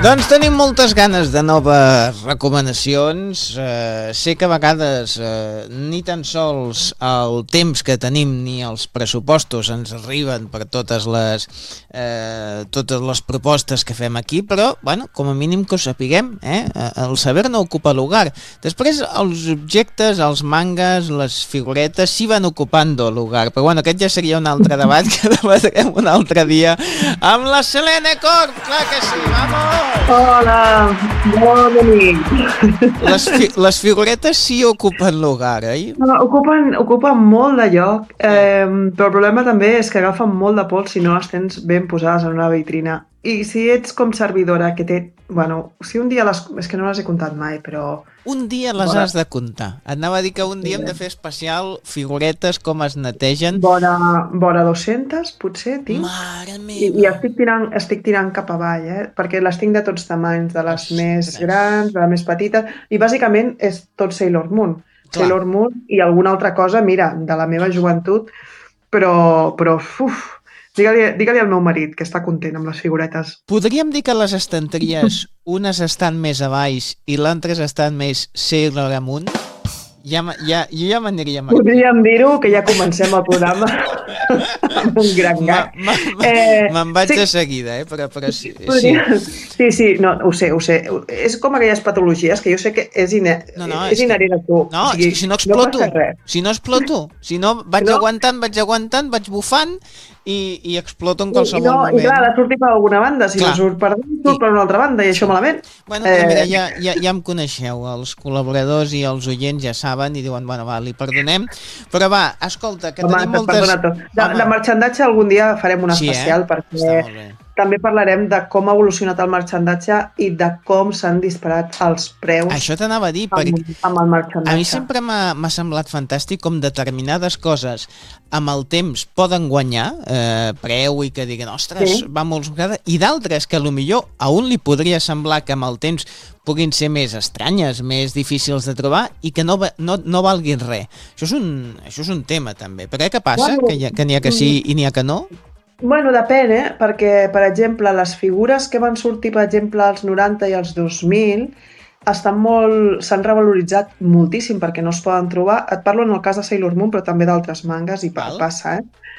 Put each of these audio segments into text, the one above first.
Doncs tenim moltes ganes de noves recomanacions. Sé que a vegades ni tan sols el temps que tenim ni els pressupostos ens arriben per totes les propostes que fem aquí, però, bueno, com a mínim que ho sapiguem, el saber no ocupa lugar. Després, els objectes, els mangas, les figuretes, sí van ocupando lugar, però, bueno, aquest ja seria un altre debat que debatrem un altre dia amb la Selene Corp, clar que sí, vamos! Hola, bona nit. Les figuretes sí ocupen lugar, oi? No, ocupen molt de lloc, però el problema també és que agafen molt de pols si no les tens ben posades en una vitrina. I si ets com servidora que té... Bueno, si un dia és que no les he comptat mai, però... Un dia les has de comptar. Et anava a dir que un dia hem de fer especial figuretes, com es netegen. Vora 200, potser, tinc. Mare meva! I estic tirant cap avall, perquè les tinc de tots tamanys, de les més grans, de les més petites, i bàsicament és tot Sailor Moon. Clar. Sailor Moon i alguna altra cosa, mira, de la meva joventut, però digue-li al meu marit que està content amb les figuretes. Podríem dir que les estanteries, unes estan més a baix i l'altres estan més Sailor Moon? Jo ja m'aniria amb... Podríem dir-ho, que ja comencem el programa amb un gran gag. Me'n vaig de seguida, però sí. Sí, no, ho sé. És com aquelles patologies que jo sé que és inherent a tu. No, és que si no exploto. Si no vaig aguantant, vaig bufant i exploto en qualsevol moment. I clar, ha de sortir per alguna banda. Si no surt per dins, surt per una altra banda, i això malament. Bueno, però mira, ja em coneixeu, els col·laboradors i els oients ja saben i diuen, bueno, va, li perdonem. Però va, escolta, que tenim moltes... De marxandatge algun dia farem un especial, perquè també parlarem de com ha evolucionat el marxandatge i de com s'han disparat els preus. Això t'anava a dir, perquè amb el marxandatge. A mi sempre m'ha semblat fantàstic com determinades coses amb el temps poden guanyar preu i que diguin, ostres, va molt cara, i d'altres que potser a un li podria semblar que amb el temps puguin ser més estranyes, més difícils de trobar i que no valguin res. Això és un tema també. Però què passa? Que n'hi ha que sí i n'hi ha que no? Bueno, depèn, perquè, per exemple, les figures que van sortir, per exemple, als 90 i als 2000 s'han revaloritzat moltíssim perquè no es poden trobar. Et parlo en el cas de Sailor Moon, però també d'altres mangas, i passa,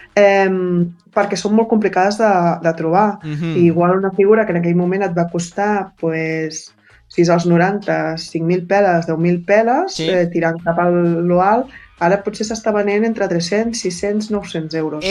perquè són molt complicades de trobar. I igual una figura que en aquell moment et va costar, si és als 90, 5.000 peles, 10.000 peles, tirant cap a l'oal, ara potser s'està venent entre 300, 600, 900 euros.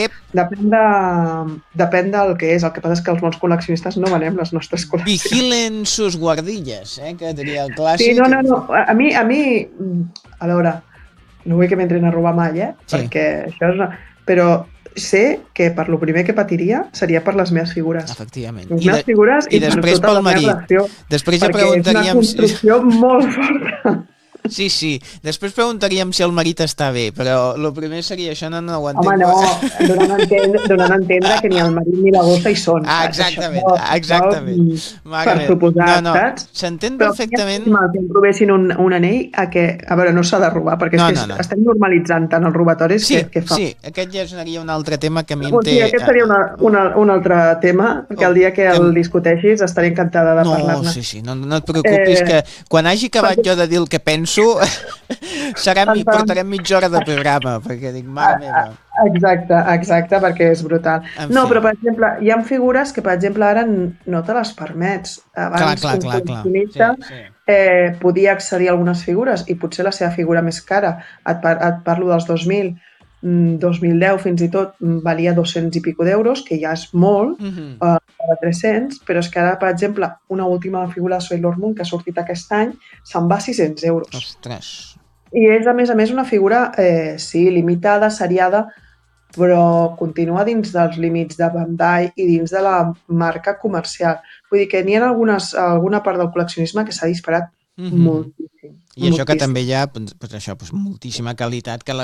Depèn del que és. El que passa és que els bons col·leccionistes no venem les nostres col·leccions. Vigilen sus guardillas, que diria el clàssic. Sí, no. A mi, a veure, no vull que m'entrin a robar mai, perquè això és... Però sé que per lo primer que patiria seria per les meves figures. Efectivament. Les meves figures i després per tota pel marit. Després ja perquè és preguntaríem... una construcció molt forta. Sí. Després preguntaríem si el marit està bé, però el primer seria això, no ho entenc. Home, no, donant a entendre que ni el marit ni la gossa hi són. Exactament. Per suposat, saps? S'entén perfectament... Però que em provessin un anell a veure, no s'ha de robar, perquè estem normalitzant tant els robatoris que fa. Sí, aquest ja seria un altre tema que a mi em té... Sí, aquest seria un altre tema, que el dia que el discuteixis estaré encantada de parlar-ne. Sí, no et preocupis, que quan hagi acabat jo de dir el que penso portarem mitja hora de programa, perquè dic, mare meva. Exacte, perquè és brutal. No, però per exemple, hi ha figures que per exemple ara no te les permets. Abans un col·leccionista podia accedir a algunes figures i potser la seva figura més cara, et parlo dels 2000, 2010 fins i tot valia 200 i pico d'euros, que ja és molt, de 300, però és que ara, per exemple, una última figura de Sailor Moon que ha sortit aquest any se'n va a 600 euros. Ostres! I és, a més, una figura, limitada, seriada, però continua dins dels límits de Bandai i dins de la marca comercial. Vull dir que n'hi ha alguna part del col·leccionisme que s'ha disparat moltíssim. I això que també hi ha moltíssima qualitat, que